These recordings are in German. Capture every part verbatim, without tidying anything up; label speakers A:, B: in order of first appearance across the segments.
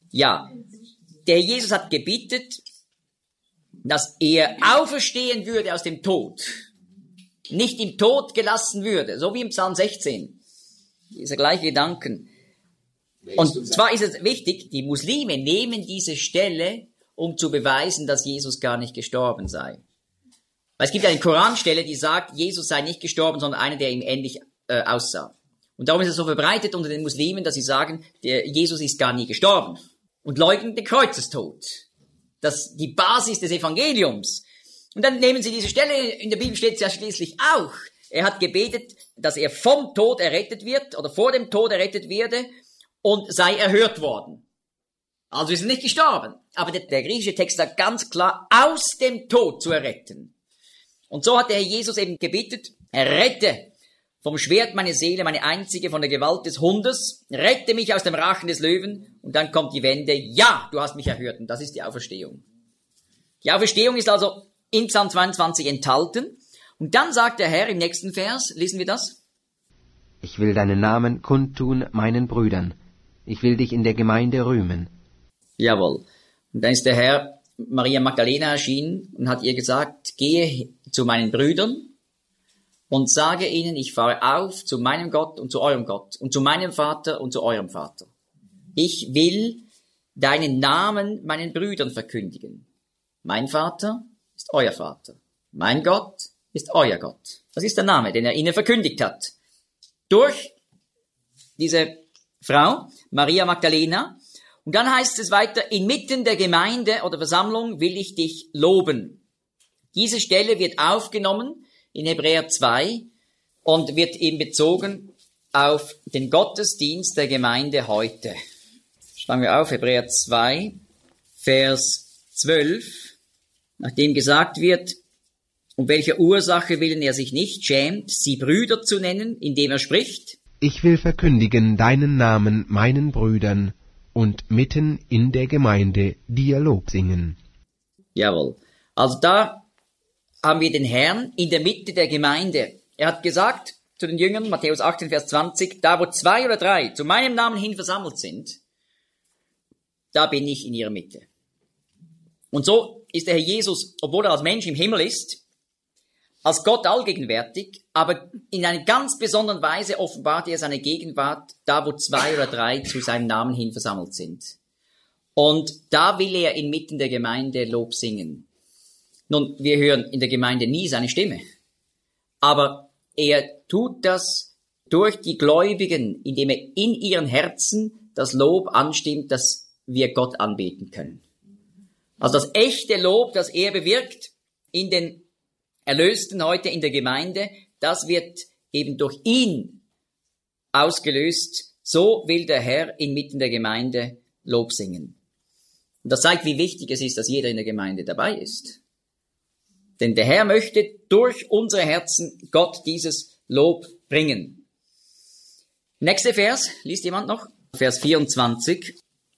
A: Ja, der Jesus hat gebetet, dass er auferstehen würde aus dem Tod. Nicht im Tod gelassen würde, so wie im Psalm sechzehn. Dieser gleiche Gedanken. Und zwar ist es wichtig, die Muslime nehmen diese Stelle, um zu beweisen, dass Jesus gar nicht gestorben sei. Weil es gibt eine Koranstelle, die sagt, Jesus sei nicht gestorben, sondern einer, der ihm ähnlich äh, aussah. Und darum ist es so verbreitet unter den Muslimen, dass sie sagen, der Jesus ist gar nie gestorben. Und leugnen den Kreuzestod. Das ist die Basis des Evangeliums. Und dann nehmen sie diese Stelle, in der Bibel steht es ja schließlich auch. Er hat gebetet, dass er vom Tod errettet wird, oder vor dem Tod errettet werde, und sei erhört worden. Also ist er nicht gestorben. Aber der, der griechische Text sagt ganz klar, aus dem Tod zu erretten. Und so hat der Herr Jesus eben gebetet, errette vom Schwert meine Seele, meine einzige, von der Gewalt des Hundes, rette mich aus dem Rachen des Löwen. Und dann kommt die Wende, ja, du hast mich erhört. Und das ist die Auferstehung. Die Auferstehung ist also in Psalm zweiundzwanzig enthalten. Und dann sagt der Herr im nächsten Vers, lesen wir das?
B: Ich will deinen Namen kundtun meinen Brüdern. Ich will dich in der Gemeinde rühmen.
A: Jawohl. Und dann ist der Herr Maria Magdalena erschienen und hat ihr gesagt, gehe zu meinen Brüdern und sage ihnen, ich fahre auf zu meinem Gott und zu eurem Gott und zu meinem Vater und zu eurem Vater. Ich will deinen Namen meinen Brüdern verkündigen. Mein Vater ist euer Vater. Mein Gott ist euer Gott. Das ist der Name, den er ihnen verkündigt hat. Durch diese Frau, Maria Magdalena. Und dann heißt es weiter, inmitten der Gemeinde oder Versammlung will ich dich loben. Diese Stelle wird aufgenommen in Hebräer zwei und wird eben bezogen auf den Gottesdienst der Gemeinde heute. Schlagen wir auf, Hebräer zwei, Vers zwölf, nachdem gesagt wird, um welcher Ursache willen er sich nicht schämt, sie Brüder zu nennen, indem er spricht,
B: ich will verkündigen deinen Namen meinen Brüdern und mitten in der Gemeinde dir Lob singen.
A: Jawohl. Also da haben wir den Herrn in der Mitte der Gemeinde. Er hat gesagt zu den Jüngern, Matthäus achtzehn, Vers zwanzig, da wo zwei oder drei zu meinem Namen hin versammelt sind, da bin ich in ihrer Mitte. Und so ist der Herr Jesus, obwohl er als Mensch im Himmel ist, als Gott allgegenwärtig, aber in einer ganz besonderen Weise offenbart er seine Gegenwart, da wo zwei oder drei zu seinem Namen hin versammelt sind. Und da will er inmitten der Gemeinde Lob singen. Nun, wir hören in der Gemeinde nie seine Stimme, aber er tut das durch die Gläubigen, indem er in ihren Herzen das Lob anstimmt, dass wir Gott anbeten können. Also das echte Lob, das er bewirkt in den Erlösten heute in der Gemeinde, das wird eben durch ihn ausgelöst. So will der Herr inmitten der Gemeinde Lob singen. Und das zeigt, wie wichtig es ist, dass jeder in der Gemeinde dabei ist. Denn der Herr möchte durch unsere Herzen Gott dieses Lob bringen. Nächster Vers, liest jemand noch? Vers vierundzwanzig.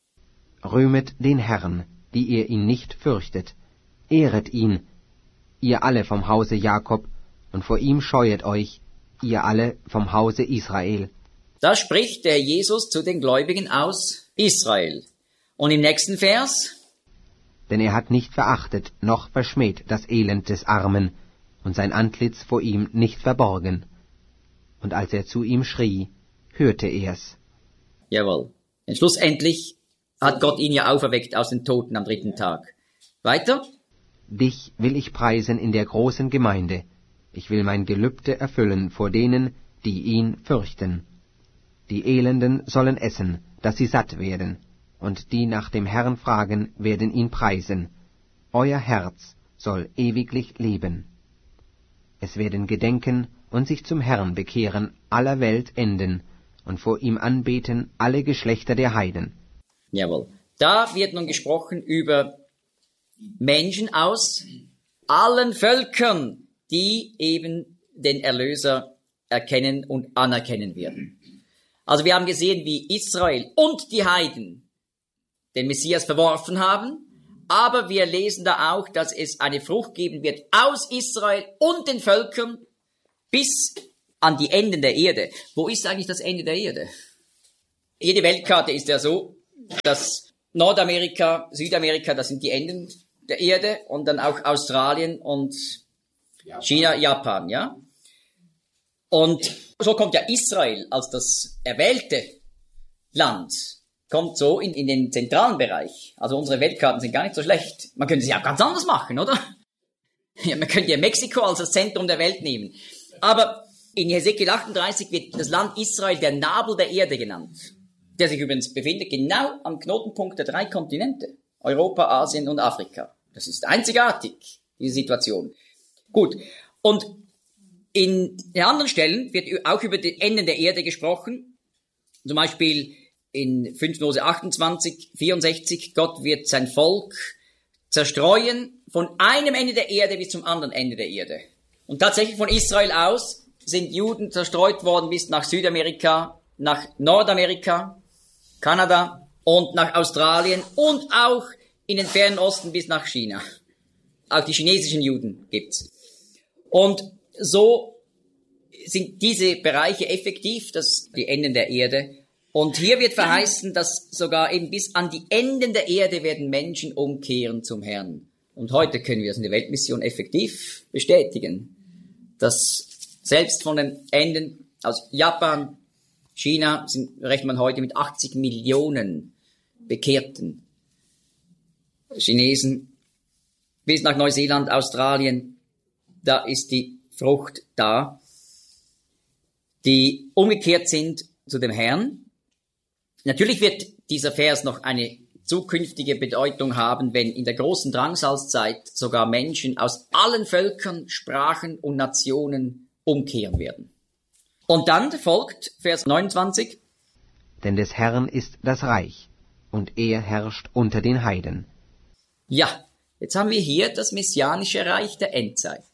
B: Rühmet den Herrn, die ihr ihn nicht fürchtet. Ehret ihn, ihr alle vom Hause Jakob, und vor ihm scheuet euch, ihr alle vom Hause Israel.
A: Da spricht der Jesus zu den Gläubigen aus Israel. Und im nächsten Vers?
B: Denn er hat nicht verachtet, noch verschmäht das Elend des Armen, und sein Antlitz vor ihm nicht verborgen. Und als er zu ihm schrie, hörte er's.
A: Jawohl. Denn schlussendlich hat Gott ihn ja auferweckt aus den Toten am dritten Tag. Weiter?
B: Dich will ich preisen in der großen Gemeinde. Ich will mein Gelübde erfüllen vor denen, die ihn fürchten. Die Elenden sollen essen, dass sie satt werden, und die nach dem Herrn fragen, werden ihn preisen. Euer Herz soll ewiglich leben. Es werden gedenken und sich zum Herrn bekehren aller Welt enden und vor ihm anbeten alle Geschlechter der Heiden.
A: Jawohl. Da wird nun gesprochen über Menschen aus allen Völkern, die eben den Erlöser erkennen und anerkennen werden. Also wir haben gesehen, wie Israel und die Heiden den Messias verworfen haben, aber wir lesen da auch, dass es eine Frucht geben wird aus Israel und den Völkern bis an die Enden der Erde. Wo ist eigentlich das Ende der Erde? Jede Weltkarte ist ja so, dass Nordamerika, Südamerika, das sind die Enden der Erde und dann auch Australien und China, Japan, ja. Und so kommt ja Israel als das erwählte Land, kommt so in, in den zentralen Bereich. Also unsere Weltkarten sind gar nicht so schlecht. Man könnte sie auch ganz anders machen, oder? Ja, man könnte ja Mexiko als das Zentrum der Welt nehmen. Aber in Hesekiel achtunddreißig wird das Land Israel der Nabel der Erde genannt, der sich übrigens befindet genau am Knotenpunkt der drei Kontinente, Europa, Asien und Afrika. Das ist einzigartig, diese Situation. Gut, und in den anderen Stellen wird auch über die Enden der Erde gesprochen, zum Beispiel in fünf Mose achtundzwanzig, vierundsechzig, Gott wird sein Volk zerstreuen von einem Ende der Erde bis zum anderen Ende der Erde. Und tatsächlich von Israel aus sind Juden zerstreut worden bis nach Südamerika, nach Nordamerika, Kanada und nach Australien und auch in den fernen Osten bis nach China. Auch die chinesischen Juden gibt's. Und so sind diese Bereiche effektiv, das die Enden der Erde. Und hier wird verheißen, dass sogar eben bis an die Enden der Erde werden Menschen umkehren zum Herrn. Und heute können wir es in der Weltmission effektiv bestätigen, dass selbst von den Enden aus Japan, China, sind, rechnet man heute mit achtzig Millionen Bekehrten Chinesen, bis nach Neuseeland, Australien, da ist die Frucht da, die umgekehrt sind zu dem Herrn. Natürlich wird dieser Vers noch eine zukünftige Bedeutung haben, wenn in der großen Drangsalzzeit sogar Menschen aus allen Völkern, Sprachen und Nationen umkehren werden. Und dann folgt Vers neunundzwanzig.
B: Denn des Herrn ist das Reich, und er herrscht unter den Heiden.
A: Ja, jetzt haben wir hier das messianische Reich der Endzeit.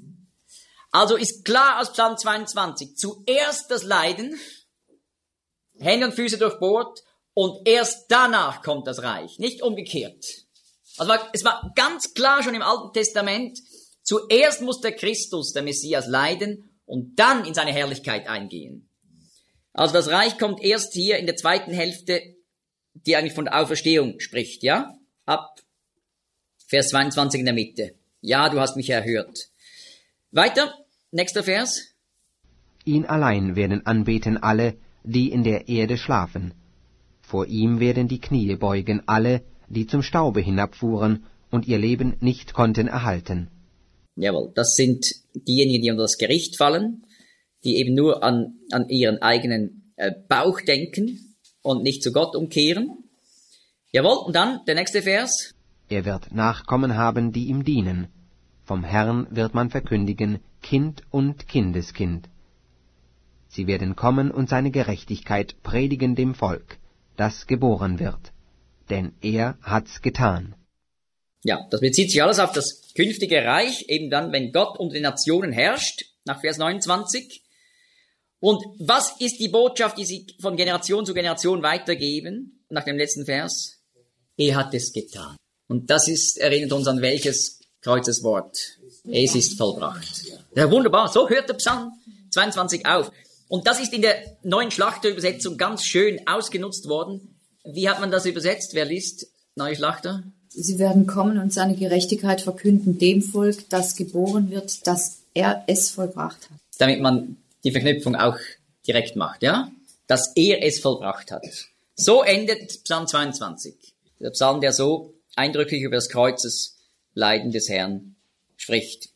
A: Also ist klar aus Psalm zweiundzwanzig, zuerst das Leiden, Hände und Füße durchbohrt, und erst danach kommt das Reich, nicht umgekehrt. Also es war ganz klar schon im Alten Testament, zuerst muss der Christus, der Messias, leiden und dann in seine Herrlichkeit eingehen. Also das Reich kommt erst hier in der zweiten Hälfte, die eigentlich von der Auferstehung spricht, ja? Ab Vers zweiundzwanzig in der Mitte. Ja, du hast mich erhört. Weiter, nächster Vers.
B: Ihn allein werden anbeten alle, die in der Erde schlafen. Vor ihm werden die Knie beugen alle, die zum Staube hinabfuhren und ihr Leben nicht konnten erhalten.
A: Jawohl, das sind diejenigen, die unter das Gericht fallen, die eben nur an, an ihren eigenen äh, Bauch denken und nicht zu Gott umkehren. Jawohl, und dann der nächste Vers.
B: Er wird Nachkommen haben, die ihm dienen. Vom Herrn wird man verkündigen, Kind und Kindeskind. Sie werden kommen und seine Gerechtigkeit predigen dem Volk, das geboren wird. Denn er hat's getan.
A: Ja, das bezieht sich alles auf das künftige Reich, eben dann, wenn Gott unter den Nationen herrscht, nach Vers neunundzwanzig. Und was ist die Botschaft, die sie von Generation zu Generation weitergeben, nach dem letzten Vers? Er hat es getan. Und das ist, erinnert uns an welches Kreuzeswort? Es ist vollbracht. Ja, wunderbar, so hört der Psalm zweiundzwanzig auf. Und das ist in der neuen Schlachterübersetzung ganz schön ausgenutzt worden. Wie hat man das übersetzt? Wer liest Neue Schlachter?
C: Sie werden kommen und seine Gerechtigkeit verkünden dem Volk, das geboren wird, dass er es vollbracht hat.
A: Damit man die Verknüpfung auch direkt macht, ja? Dass er es vollbracht hat. So endet Psalm zweiundzwanzig. Der Psalm, der so eindrücklich über das Kreuzesleiden des Herrn spricht.